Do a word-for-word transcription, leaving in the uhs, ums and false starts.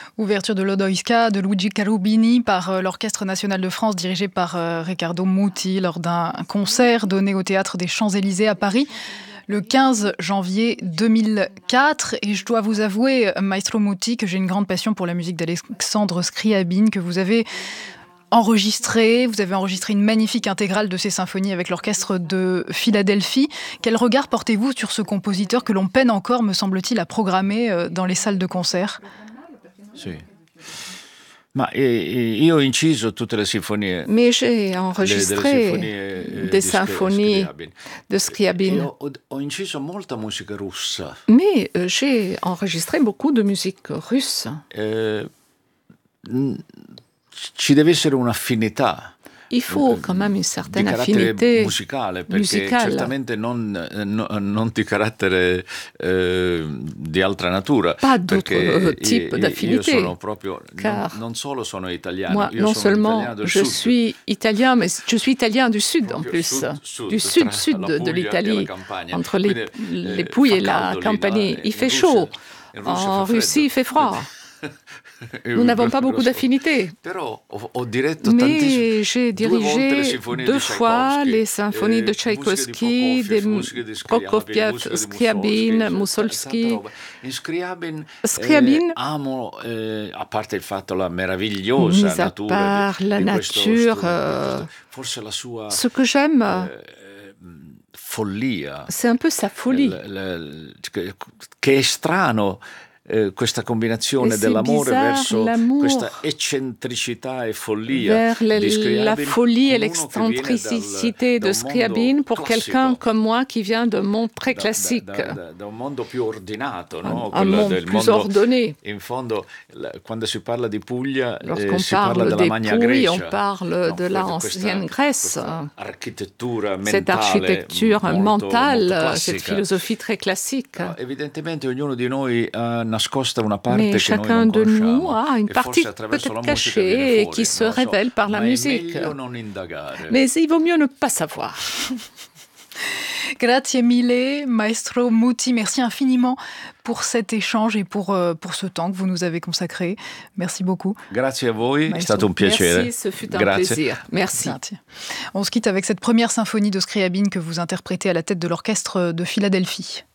Ouverture de l'Odoiska de Luigi Cherubini par euh, l'Orchestre national de France dirigé par euh, Riccardo Muti lors d'un concert donné au Théâtre des Champs-Élysées à Paris le quinze janvier deux mille quatre. Et je dois vous avouer, Maestro Muti, que j'ai une grande passion pour la musique d'Alexandre Scriabine, que vous avez enregistré, vous avez enregistré une magnifique intégrale de ces symphonies avec l'Orchestre de Philadelphie. Quel regard portez-vous sur ce compositeur que l'on peine encore, me semble-t-il, à programmer dans les salles de concert? Sì. Ma eh, io ho inciso tutte le sinfonie. Mais j'ai enregistré le, sinfonie, des symphonies de Scriabine. Ho, ho inciso molta musica russa. Mais euh, j'ai enregistré beaucoup de musique russe. Eh, ci deve essere un'affinità. Il faut quand même une certaine affinité musicale, perché musicale. certamente non, non, non di carattere eh, di altra natura. Pas d'autre type d'affinité. Io sono proprio, car non, non solo sono italiano, moi, io non sono seulement del je sud. suis italien, mais je suis italien du sud en plus, Sud, sud, du sud-sud de, de l'Italie, entre les, Quindi, les Pouilles et la lì, Campanie. no? Il fait chaud. En Russie, il fait froid. Nous n'avons pas beaucoup d'affinités. Mais j'ai dirigé deux fois les symphonies de Tchaïkovski, de Prokofiev, Scriabine, Moussorgsky. Scriabine, amo, eh, a parte il fatto la meravigliosa mis à part la nature, euh, ce que j'aime, follia, c'est un peu sa folie. L- l- che è strano. Eh, questa combinazione dell'amore bizarre, verso l'amour questa eccentricità e follia vers le, di Scriabine, la folie et uno l'excentricité dal, de Scriabine pour quelqu'un comme moi qui vient d'un monde très da, classique, da, da, da un mondo più ordinato, no? un, un monde del plus mondo, ordonné. In fondo, la, quando si parla di Puglia, lorsqu'on eh, si parla parle della des Magna Pouilles, Grecia, on parle no? de la questa, ancienne Grèce, architettura mentale, cette architecture molto, mentale, molto cette philosophie très classique. No, evidentemente ognuno di noi ha nascosta una parte mais che chacun noi non de nous conosciamo, a une e partie forse attraverso peut-être la musica viene cachée et fuori, qui se non so, révèle par la ma musique. è meglio non indagare. Mais il vaut mieux ne pas savoir. Grazie mille, Maestro Muti. Merci infiniment pour cet échange et pour, euh, pour ce temps que vous nous avez consacré. Merci beaucoup. Grazie a voi, Maestro. è stato un piacere. Merci, ce fut un Grazie. plaisir. Merci. Grazie. On se quitte avec cette première symphonie de Scriabine que vous interprétez à la tête de l'Orchestre de Philadelphie.